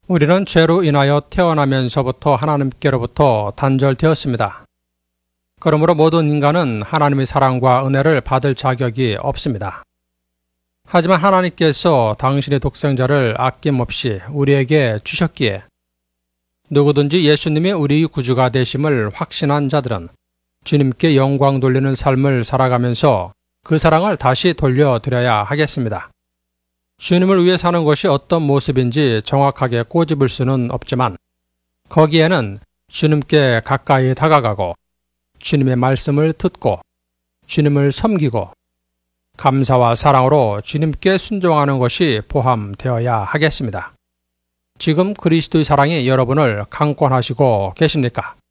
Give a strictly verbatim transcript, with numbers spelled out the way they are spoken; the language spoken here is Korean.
우리는 죄로 인하여 태어나면서부터 하나님께로부터 단절되었습니다. 그러므로 모든 인간은 하나님의 사랑과 은혜를 받을 자격이 없습니다. 하지만 하나님께서 당신의 독생자를 아낌없이 우리에게 주셨기에 누구든지 예수님이 우리 구주가 되심을 확신한 자들은 주님께 영광 돌리는 삶을 살아가면서 그 사랑을 다시 돌려드려야 하겠습니다. 주님을 위해 사는 것이 어떤 모습인지 정확하게 꼬집을 수는 없지만 거기에는 주님께 가까이 다가가고 주님의 말씀을 듣고 주님을 섬기고 감사와 사랑으로 주님께 순종하는 것이 포함되어야 하겠습니다. 지금 그리스도의 사랑이 여러분을 강권하시고 계십니까?